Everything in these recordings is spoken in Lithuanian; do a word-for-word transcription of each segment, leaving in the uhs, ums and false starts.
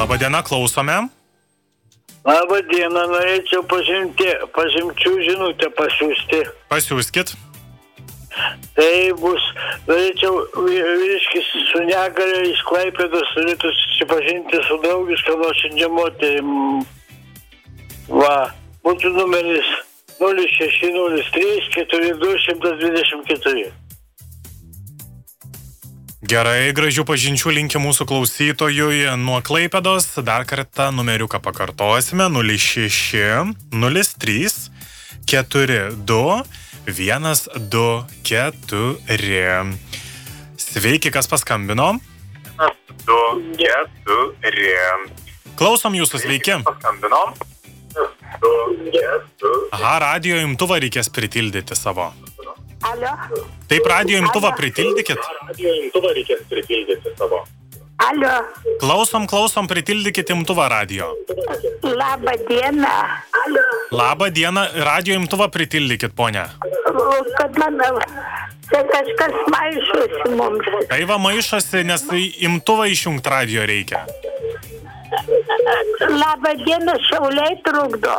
Labadiena, klausome. Labadiena, norėčiau pažinti, pažinčių žinutę pasiūsti. Pasiūskit. Tai bus, norėčiau vyriškis su negalia iš Klaipėdos norėtų susipažinti su draugiška nuoširdžia moterim. Va, būtų numeris nulis šeši nulis trys keturi du šimtas dvidešimt keturi. Gerai, gražių pažinčių linki mūsų klausytojui nuo Klaipėdos. Dar kartą numeriuką pakartosime. nulis šeši nulis trys keturi du vienas du keturi. Sveiki, kas paskambino? vienas du keturi. Klausom jūsų, sveiki. Paskambino. Aha, radijo imtuvą reikės pritildyti savo. Alio. Taip, radijo imtuvą pritildykit. Radijo imtuvą reikės pritildyti savo. Alio. Klausom, klausom, pritildykit imtuvą radijo. Labą dieną. Alio. Labą dieną, radijo imtuvą pritildykit, ponia. Kad manau, tai kažkas maišosi mums. Tai va maišosi, nes imtuvą išjungt radijo reikia. Labą dieną, Šiauliai trukdo.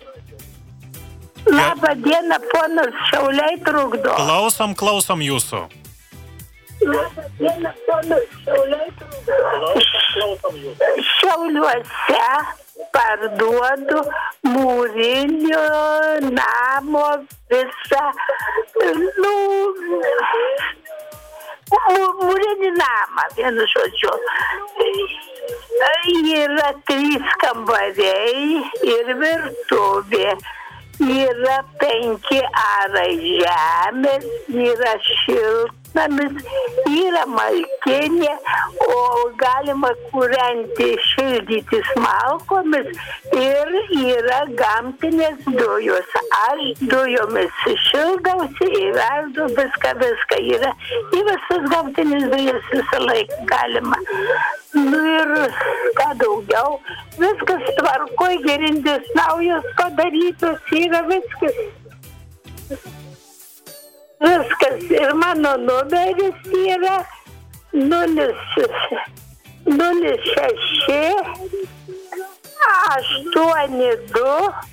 Labą dieną, ponas, Šiauliai trukdo. Klausom, klausom jūsų. Labą dieną, ponas, Šiauliai trukdo. Klausom jūsų. Šiauliuose parduodu mūrinio namo visą, nu, mūrinį namą, vienu žodžiu. Yra trys kambariai ir virtuvė. Yra penki arai žemės, yra šiltnamis, yra malkinė, o galima kūrenti, šildytis malkomis ir yra gamtinės dujos. Aš dujomis šildausi ir verdu viską, viską yra. Į visas gamtinės dujas visą laiką galima. Nu ir ką daugiau, viskas tvarkoj, gerindės naujos padarytos, yra viskas. Viskas. Ir mano numeris yra nulis šeši aštuoni du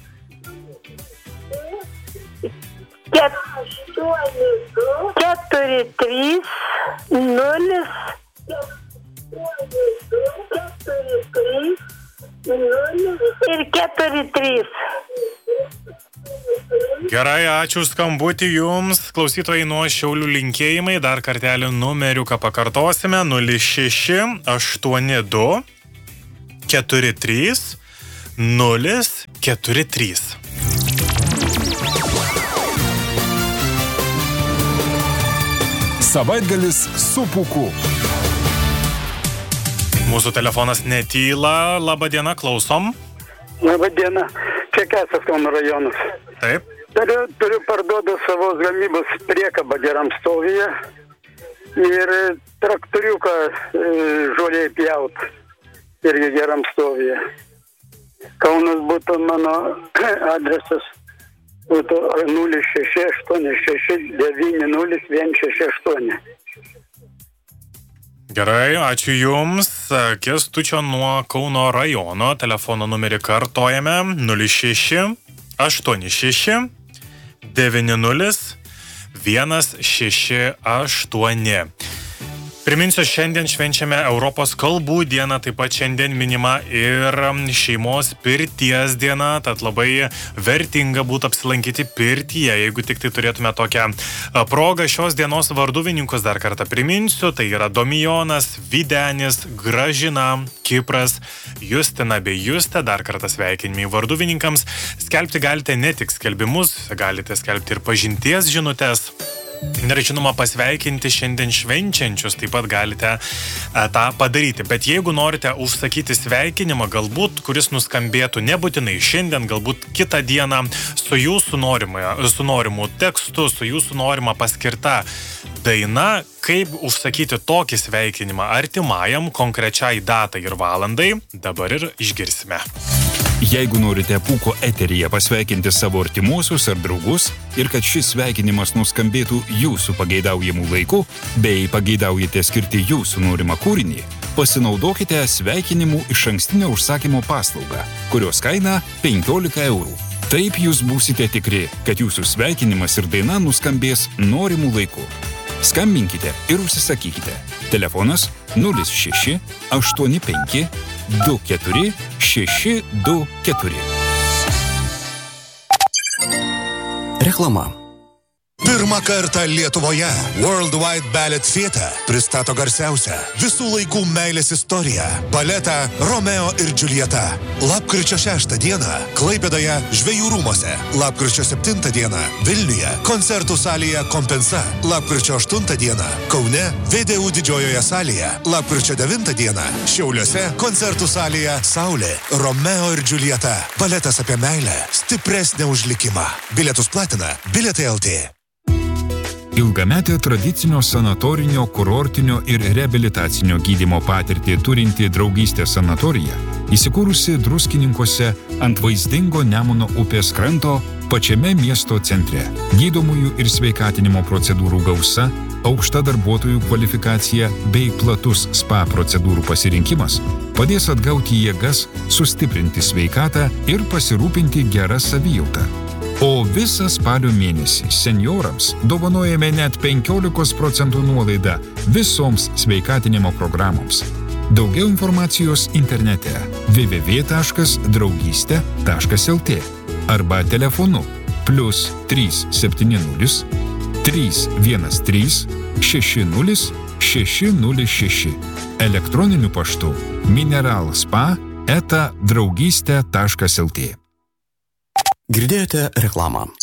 keturi trys nulis ir keturi trys. Gerai, ačiū skambutį jums. Klausytojai nuo Šiaulių linkėjimai. Dar kartelį numeriuką pakartosime. nulis šeši aštuoni du keturi trys nulis keturi trys. Savaitgalis su Pūku. Mūsų telefonas netyla. Labadiena, klausom. Labadiena, čia Kesas Kauno rajonas. Taip. Turiu, turiu parduodu savos gamybos priekabą geram stovyje ir traktoriuką e, žolėj pjaut irgi geram stovyje. Kaunas būtų mano adresas, būtų nulis šeši aštuoni šeši devyni nulis vienas šeši aštuoni. Gerai, ačiū jums. Kęstučio nuo Kauno rajono telefono numerį kartojame nulis šeši aštuoni šeši devyni nulis vienas šeši aštuoni. Priminsiu, šiandien švenčiame Europos kalbų dieną, taip pat šiandien minima ir šeimos pirties diena, tad labai vertinga būtų apsilankyti pirtyje, jeigu tik tai turėtume tokią progą. Šios dienos varduvininkus dar kartą priminsiu, tai yra Domijonas, Videnis, Gražina, Kipras, Justina bei Justė. Dar kartą sveikinimai varduvininkams. Skelbti galite ne tik skelbimus, galite skelbti ir pažinties žinutes. Ir žinoma, pasveikinti šiandien švenčiančius taip pat galite a, tą padaryti. Bet jeigu norite užsakyti sveikinimą, galbūt, kuris nuskambėtų nebūtinai šiandien, galbūt kitą dieną su jūsų norima, su norimu tekstu, su jūsų norima paskirta daina, kaip užsakyti tokį sveikinimą artimajam konkrečiai datai ir valandai, dabar ir išgirsime. Jeigu norite Pūko eteryje pasveikinti savo artimuosius ar draugus ir kad šis sveikinimas nuskambėtų jūsų pageidaujamų laiku, bei pageidaujate skirti jūsų norimą kūrinį, pasinaudokite sveikinimų išankstinio užsakymo paslaugą, kurios kaina penkiolika eurų. Taip jūs būsite tikri, kad jūsų sveikinimas ir daina nuskambės norimų laiku. Skambinkite ir užsisakykite. Telefonas nulis šeši aštuoni penki du keturi šeši du keturi. Reklama. Pirmą kartą Lietuvoje Worldwide Ballet Theatre pristato garsiausią visų laikų meilės istoriją – baletą Romeo ir Džiuljeta. Lapkričio šeštą dieną Klaipėdoje Žvejų rūmuose, lapkričio septintą dieną Vilniuje koncertų salėje Kompensa, lapkričio aštuntą dieną Kaune V D U didžiojoje salėje, lapkričio devintą dieną Šiauliuose koncertų salėje Saulė, Romeo ir Džiuljeta. Baletas apie meilę, stipresnę už likimą. Bilietus platina Bilietai L T. Ilgametę tradicinio sanatorinio, kurortinio ir reabilitacinio gydymo patirtį turinti Draugystė sanatorija, įsikūrusi Druskininkuose ant vaizdingo Nemuno upės kranto pačiame miesto centre. Gydomųjų ir sveikatinimo procedūrų gausa, aukšta darbuotojų kvalifikacija bei platus spa procedūrų pasirinkimas padės atgauti jėgas, sustiprinti sveikatą ir pasirūpinti gerą savijautą. O visą spalio mėnesį senjorams dovanojame net penkiolikos procentų nuolaidą visoms sveikatinimo programoms. Daugiau informacijos internete w w w taškas draugystė taškas l t arba telefonu plius trys septyni nulis trys vienas trys šeši nulis šeši nulis šeši. Elektroniniu paštu mineralspa eta draugystė taškas l t. Girdėjote reklamą.